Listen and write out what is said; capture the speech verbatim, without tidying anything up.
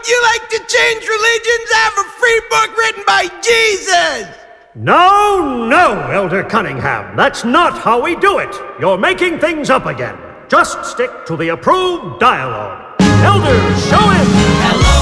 would you like to change religions? I have a free book written by Jesus. No, no, Elder Cunningham. That's not how we do it. You're making things up again. Just stick to the approved dialogue. Elders, show him. Hello.